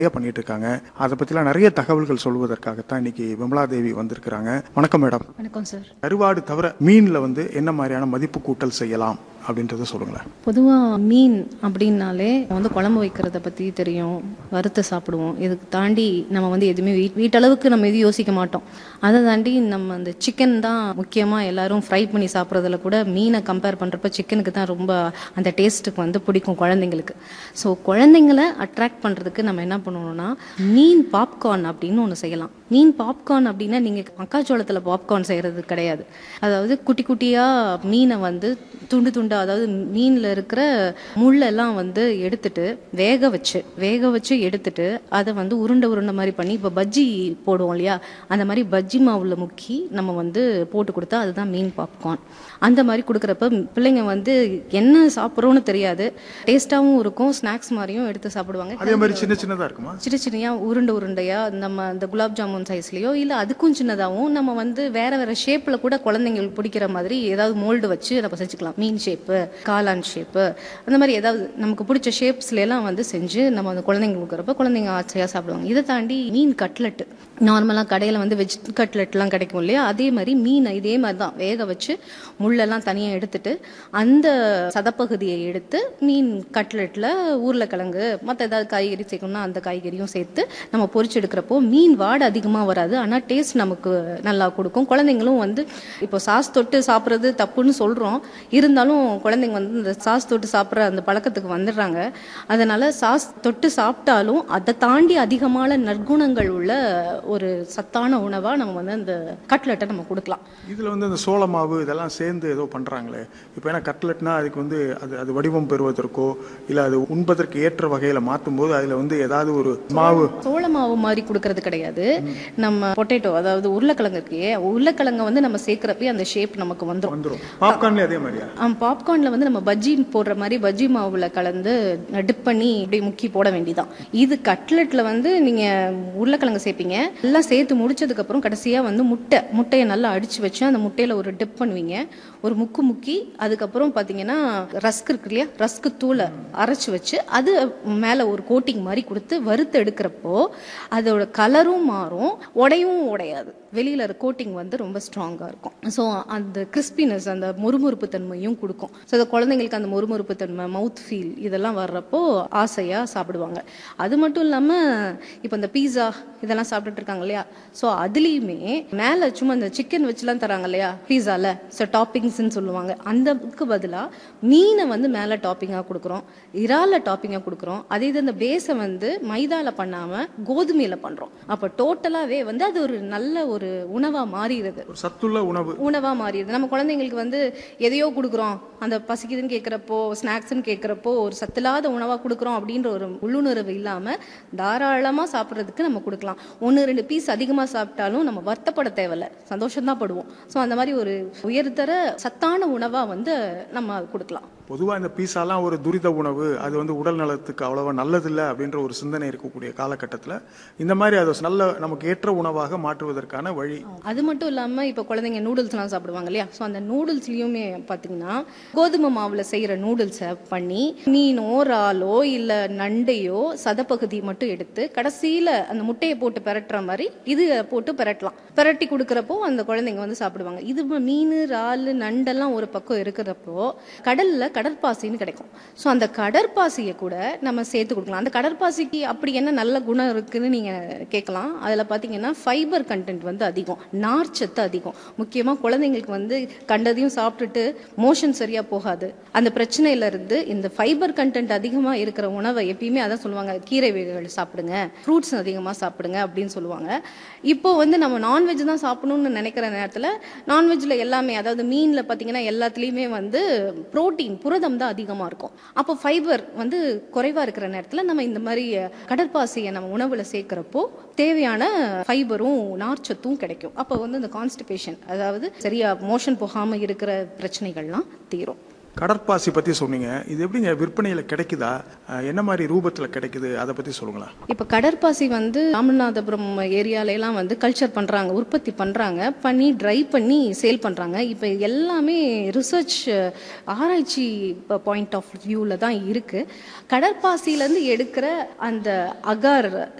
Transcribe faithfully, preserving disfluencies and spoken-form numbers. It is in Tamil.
பண்ணிட்டு இருக்காங்க. அதை பற்றிலாம் நிறைய தகவல்கள் சொல்வதற்காகத்தான் இன்னைக்கு விமலா தேவி வந்திருக்கிறாங்க. வணக்கம் மேடம். வணக்கம் சார். கருவாடு தவிர மீனில் வந்து என்ன மாதிரியான மதிப்பு கூட்டல் செய்யலாம் அப்படின்றத சொல்லுங்களேன். பொதுவாக மீன் அப்படின்னாலே வந்து குழம்பு வைக்கிறத பற்றி தெரியும், வறுத்து சாப்பிடுவோம். இதுக்கு தாண்டி நம்ம வந்து எதுவுமே வீட் வீட்டளவுக்கு நம்ம எதுவும் யோசிக்க மாட்டோம். அதை தாண்டி நம்ம அந்த சிக்கன் தான் முக்கியமாக எல்லாரும் ஃப்ரை பண்ணி சாப்பிட்றதுல கூட மீனை கம்பேர் பண்ணுறப்ப சிக்கனுக்கு தான் ரொம்ப அந்த டேஸ்ட்டுக்கு வந்து பிடிக்கும் குழந்தைங்களுக்கு. ஸோ குழந்தைங்களை அட்ராக்ட் பண்ணுறதுக்கு நம்ம என்ன பண்ணணும்னா மீன் பாப்கார்ன் அப்படின்னு ஒன்று செய்யலாம். மீன் பாப்கார்ன் அப்படின்னா நீங்கள் மக்காச்சோளத்தில் பாப்கார்ன் செய்கிறது கிடையாது. அதாவது குட்டி குட்டியாக மீனை வந்து துண்டு துண்டு அதாவது மீனில் இருக்கிற முள்ளெல்லாம் வந்து எடுத்துட்டு வேக வச்சு வேக வச்சு எடுத்துட்டு அதை வந்து உருண்டை உருண்டை மாதிரி பண்ணி இப்போ பஜ்ஜி போடுவோம் இல்லையா, அந்த மாதிரி பஜ்ஜி மாவுல முக்கி நம்ம வந்து போட்டு கொடுத்தா அதுதான் மீன் பாப்கார்ன். அந்த மாதிரி கொடுக்குறப்ப பிள்ளைங்க வந்து என்ன சாப்பிட்றோன்னு தெரியாது, டேஸ்டாகவும் இருக்கும், ஸ்நாக்ஸ் மாதிரியும் எடுத்து சாப்பிடுவாங்க. அதே மாதிரி சின்ன சின்னதாக இருக்குமா, சின்ன சின்னையா உருண்டை உருண்டையா நம்ம அந்த குலாப் ஜாமுன் சைஸ்லயோ இல்லை அதுக்கும் சின்னதாகவும் நம்ம வந்து வேற வேற ஷேப்ல கூட குழந்தைங்களுக்கு பிடிக்கிற மாதிரி ஏதாவது மோல்டு வச்சு நம்ம செஞ்சுக்கலாம். மீன் ஷேப்பு, காளான் ஷேப்பு, அந்த மாதிரி ஏதாவது நமக்கு பிடிச்ச ஷேப்ஸ்ல எல்லாம் வந்து செஞ்சு நம்ம அந்த குழந்தைங்களுக்கு கொடுக்குறப்ப குழந்தைங்க ஆச்சரியா சாப்பிடுவாங்க. இதை தாண்டி மீன் கட்லெட், நார்மலாக கடையில் வந்து வெஜ் கட்லெட்லாம் கிடைக்கும் இல்லையா, அதே மாதிரி மீனை இதே மாதிரி தான் வேக வச்சு முள்ளெல்லாம் தனியாக எடுத்துட்டு அந்த சதப்பகுதியை எடுத்து மீன் கட்லெட்டில் உருளைக்கிழங்கு மற்ற ஏதாவது காய்கறி சேர்க்கணும்னா அந்த காய்கறியும் சேர்த்து நம்ம பொரிச்சு எடுக்கிறப்போ மீன் வாடை அதிகமாக வராது, ஆனால் டேஸ்ட் நமக்கு நல்லா கொடுக்கும். குழந்தைங்களும் வந்து இப்போ சாஸ் தொட்டு சாப்பிட்றது தப்புன்னு சொல்கிறோம், இருந்தாலும் குழந்தைங்க வந்து இந்த சாஸ் தொட்டு சாப்பிட்ற அந்த பழக்கத்துக்கு வந்துடுறாங்க. அதனால சாஸ் தொட்டு சாப்பிட்டாலும் அதை தாண்டி அதிகமான நற்குணங்கள் உள்ள ஒரு சத்தான உணவா நம்ம வந்து அந்த கட்லெட்டை நம்ம கொடுக்கலாம். இதுல வந்து அந்த சோள மாவு இதெல்லாம் சேர்ந்து ஏதோ பண்றாங்களே, இப்போ ஏன்னா கட்லெட்னா அதுக்கு வந்து அது அது வடிவம் பெறுவதற்கோ இல்லை அது உண்பதற்கு ஏற்ற வகையில மாற்றும் போது அதுல வந்து ஏதாவது ஒரு மாவு சோள மாவு மாதிரி கொடுக்கறது கிடையாது. நம்ம பொட்டேட்டோ அதாவது உருளைக்கிழங்கு இருக்கே, உருளைக்கிழங்க வந்து நம்ம சேர்க்கிறப்ப அந்த ஷேப் நமக்கு வந்துடும் வந்துடும். பாப்கார்ன்ல அதே மாதிரியா? பாப்கார்ன்ல வந்து நம்ம பஜ்ஜி போடுற மாதிரி பஜ்ஜி மாவுல கலந்து டிப் பண்ணி இப்படி முக்கி போட வேண்டியதான். இது கட்லெட்ல வந்து நீங்க உருளைக்கிழங்கு சேர்ப்பீங்க, எல்லாம் சேர்த்து முடிச்சதுக்கு அப்புறம் கடைசியா வந்து முட்டை முட்டையை நல்லா அடிச்சு வச்சு அந்த முட்டையில ஒரு டிப் பண்ணுவீங்க, ஒரு முக்கு முக்கி அதுக்கப்புறம் பாத்தீங்கன்னா ரஸ்க் இருக்கு இல்லையா, ரஸ்க் தூளை அரைச்சு வச்சு அது மேல ஒரு கோட்டிங் மாதிரி கொடுத்து வறுத்து எடுக்கிறப்போ அதோட கலரும் மாறும், உடையும் உடையாது, வெளியில கோட்டிங் வந்து ரொம்ப ஸ்ட்ராங்கா இருக்கும். ஸோ அந்த கிறிஸ்பினஸ் அந்த மொறுமொறுப்பு தன்மையும் கொடுக்கும். ஸோ அந்த குழந்தைங்களுக்கு அந்த மொறுமொறுப்பு தன்மை, மவுத் ஃபீல் இதெல்லாம் வர்றப்போ ஆசையா சாப்பிடுவாங்க. அது மட்டும் இல்லாம இப்போ இந்த பீஸா இதெல்லாம் சாப்பிட்டுட்டு இருக்காங்க இல்லையா, ஸோ அதுலேயுமே மேலே சும்மா இந்த சிக்கன் வச்சுலாம் தராங்க இல்லையா பீஸால, ஸோ டாப்பிங்ஸ்ன்னு சொல்லுவாங்க, அந்தக்கு பதிலாக மீனை வந்து மேலே டாப்பிங்காக கொடுக்குறோம், இறால டாப்பிங்காக கொடுக்குறோம். அதே இது அந்த பேஸை வந்து மைதால பண்ணாமல் கோதுமையில பண்ணுறோம். அப்போ டோட்டலாகவே வந்து அது ஒரு நல்ல ஒரு உணவா மாறிடுது, சத்துள்ள உணவு உணவா மாறிடுது. நம்ம குழந்தைங்களுக்கு வந்து எதையோ கொடுக்குறோம், அந்த பசிக்குதுன்னு கேட்குறப்போ ஸ்நாக்ஸ்ன்னு கேட்குறப்போ ஒரு சத்தில்லாத உணவா கொடுக்குறோம் அப்படின்ற ஒரு உள்ளுணர்வு இல்லாம தாராளமா சாப்பிட்றதுக்கு நம்ம கொடுக்கலாம். ஒன்று ரெண்டு பீஸ் அதிகமாக சாப்பிட்டாலும் நம்ம வருத்தப்பட தேவையில்ல, சந்தோஷம்தான் படுவோம். ஸோ அந்த மாதிரி ஒரு உயர்தர சத்தான உணவா வந்து நம்ம கொடுக்கலாம். பொதுவாக இந்த பீஸாலாம் ஒரு துரித உணவு, அது வந்து உடல் நலத்துக்கு அவ்வளவா நல்லதில்லை அப்படின்ற ஒரு சிந்தனை இருக்கக்கூடிய காலகட்டத்தில் இந்த மாதிரி அதை நல்ல நமக்கு ஏற்ற உணவாக மாற்றுவதற்கான வழி. அது மட்டும் இல்லாமல் இப்போ குழந்தைங்க நூடுல்ஸ்லாம் சாப்பிடுவாங்க இல்லையா, ஸோ அந்த நூடுல்ஸ்லையுமே பார்த்தீங்கன்னா கோதுமை மாவில் செய்கிற நூடுல்ஸை பண்ணி மீனோ இறாலோ இல்லை நண்டையோ சதப்பகுதி மட்டும் எடுத்து கடைசியில் அந்த முட்டையை போட்டு பெரட்டுற மாதிரி இது போட்டு பெரட்டலாம். பெரட்டி கொடுக்குறப்போ அந்த குழந்தைங்க வந்து சாப்பிடுவாங்க. இது மீன் இறால் நண்டெல்லாம் ஒரு பக்கம் இருக்கிறப்போ கடல்ல கடற்பாசின்னு கிடைக்கும். ஸோ அந்த கடற்பாசியை கூட நம்ம சேர்த்து கொடுக்கலாம். அந்த கடற்பாசிக்கு அப்படி என்ன நல்ல குணம் இருக்குன்னு நீங்க கேட்கலாம். அதில் பார்த்தீங்கன்னா ஃபைபர் கண்டென்ட் வந்து அதிகம், நார்ச்சத்து அதிகம். முக்கியமாக குழந்தைங்களுக்கு வந்து கண்டதையும் சாப்பிட்டுட்டு மோஷன் சரியா போகாது, அந்த பிரச்சனையில இருந்து இந்த ஃபைபர் கண்டென்ட் அதிகமாக இருக்கிற உணவை எப்பயுமே அதான் சொல்லுவாங்க, கீரை வகைகள் சாப்பிடுங்க, ஃப்ரூட்ஸ் அதிகமாக சாப்பிடுங்க அப்படின்னு சொல்லுவாங்க. இப்போ வந்து நம்ம நான்வெஜ் தான் சாப்பிடணும்னு நினைக்கிற நேரத்தில் நான்வெஜ்ல எல்லாமே அதாவது மீனில் பார்த்தீங்கன்னா எல்லாத்துலேயுமே வந்து புரோட்டீன் புரதம் தான் அதிகமாக இருக்கும். அப்போ ஃபைபர் வந்து குறைவாக இருக்கிற நேரத்தில் நம்ம இந்த மாதிரி கடற்பாசியை நம்ம உணவில் சேர்க்கிறப்போ தேவையான ஃபைபரும் நார்ச்சத்தும் கிடைக்கும். அப்போ வந்து இந்த கான்ஸ்டிபேஷன் அதாவது சரியா மோஷன் போகாமல் இருக்கிற பிரச்சனைகள்லாம் தீரும். கடற்பாசி பத்தி சொன்னீங்க. இது எப்படிங்க விற்பனையில கிடைக்குதா? அஹ், என்ன மாதிரி ரூபத்துல கிடைக்குது? அதை பத்தி சொல்லுங்களா? இப்போ கடற்பாசி வந்து ராமநாதபுரம் ஏரியால எல்லாம் வந்து கல்ச்சர் பண்றாங்க, உற்பத்தி பண்றாங்க, பண்ணி ட்ரை பண்ணி சேல் பண்றாங்க. இப்போ எல்லாமே ரிசர்ச் ஆராய்ச்சி பாயிண்ட் ஆஃப் வியூல தான் இருக்கு. கடற்பாசியில இருந்து எடுக்கிற அந்த அகார்